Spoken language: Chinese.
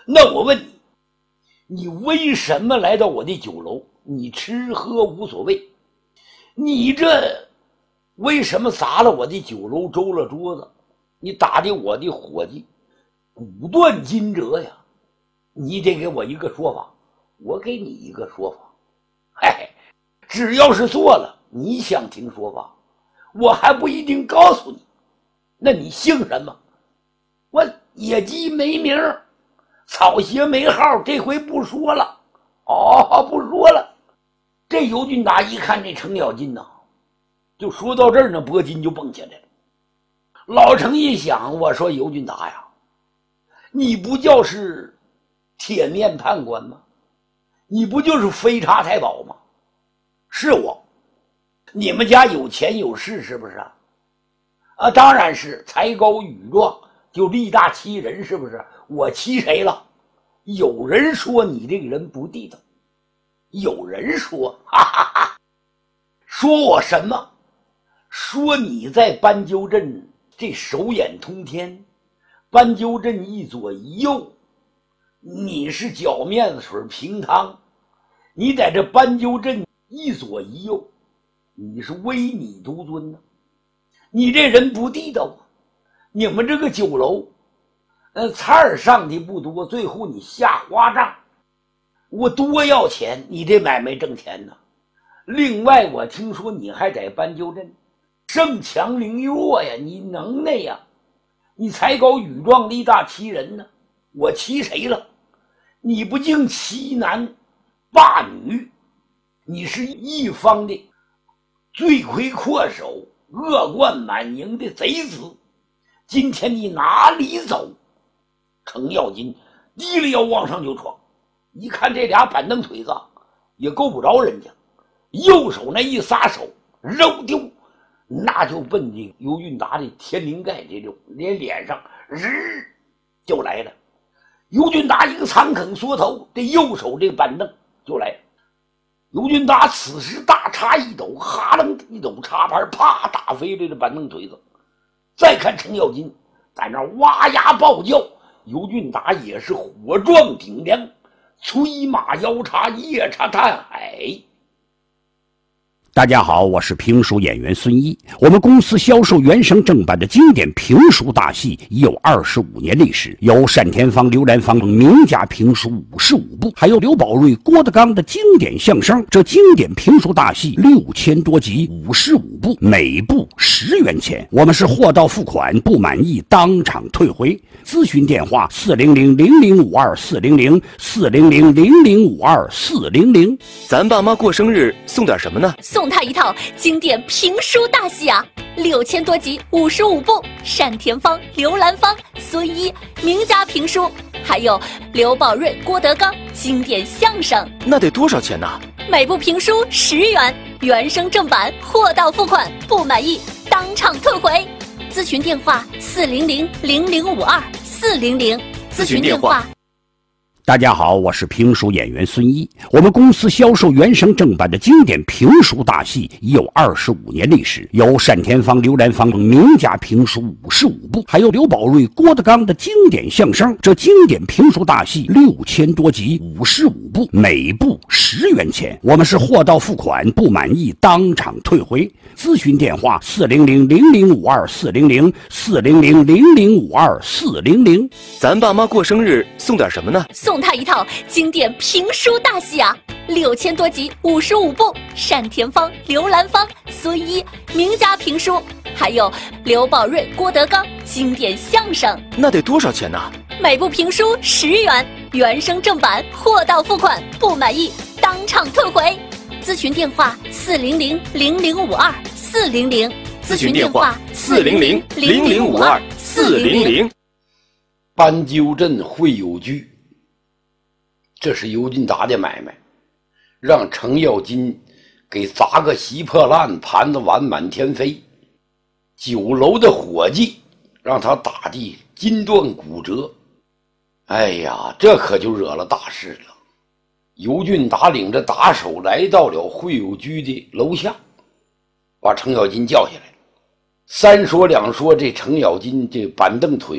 那我问你，你为什么来到我的酒楼？你吃喝无所谓，你这为什么砸了我的酒楼，周了桌子？你打的我的伙计骨断筋折呀！你得给我一个说法，我给你一个说法。嘿，只要是做了，你想听说法，我还不一定告诉你。那你姓什么？我野鸡没名，草鞋没号，这回不说了。哦，不说了。这尤俊达一看这程咬金呐，就说到这儿呢，脖筋就蹦起来了。老程一想，我说尤俊达呀，你不叫是铁面判官吗？你不就是飞查太保吗？是我。你们家有钱有势是不是啊？当然是，才高羽壮就力大欺人，是不是？我欺谁了？有人说你这个人不地道，有人说，哈哈哈，说我什么？说你在斑鸠镇这手眼通天，斑鸠镇一左一右，你是搅面子水平汤，你在这斑鸠镇一左一右，你是威你独尊呢？你这人不地道啊！你们这个酒楼，菜上的不多，最后你下花账，我多要钱，你这买卖挣钱呢。另外，我听说你还在斑鸠镇盛强凌弱呀，你能耐呀，你才高羽壮，力大欺人呢。我欺谁了？你不净欺男霸女，你是一方的罪魁祸首，恶贯满盈的贼子。今天你哪里走？程咬金低了腰往上就闯，一看这俩板凳腿子也够不着人家，右手那一撒手，肉丢，那就奔这尤俊达的天灵盖这种连脸上日就来了。尤俊达一个残啃缩头，这右手这板凳就来了。尤俊达此时大叉一抖，哈楞一抖插盘，啪打飞了这板凳腿子。再看程咬金在那哇呀暴叫，尤俊达也是火壮顶梁，催马摇叉，夜叉探海。 大家好，我是评书演员孙一。我们公司销售原声正版的经典评书大戏已有25年历史，有单田芳、刘兰芳等名家评书55部，还有刘宝瑞、郭德纲的经典相声。这经典评书大戏6000多集，55部，每部10元钱。我们是货到付款，不满意当场退回。咨询电话400-0052-400，400-0052-400。 咱爸妈过生日送点什么呢？ 送他一套经典评书大戏啊，6000多集，55部，单田芳、刘兰芳、孙一名家评书，还有刘宝瑞、郭德纲经典相声。 那得多少钱呢？ 每部评书10元，原声正版，货到付款，不满意当场退回。咨询电话400-0052-400，咨询电话。 大家好，我是评书演员孙一。我们公司销售原声正版的经典评书大戏已有25年历史，有单田芳、刘兰芳等名家评书55部，还有刘宝瑞、郭德纲的经典相声。这经典评书大戏6000多集，55部，每部10元钱。我们是货到付款，不满意当场退回。咨询电话400-0052-400， 400-0052-400。 咱爸妈过生日送点什么呢？ 送他一套经典评书大戏啊，6000多集，55部，单田芳、刘兰芳、孙一名家评书，还有刘宝瑞、郭德纲经典相声。 那得多少钱呢？ 每部评书10元，原声正版，货到付款，不满意当场退回。咨询电话400-0052-400， 咨询电话400-0052-400。 斑鸠镇会友居，这是尤俊达的买卖，让程咬金给砸个稀破烂，盘子碗满天飞。酒楼的伙计让他打的筋断骨折。哎呀，这可就惹了大事了。尤俊达领着打手来到了会友居的楼下，把程咬金叫下来。三说两说，这程咬金这板凳腿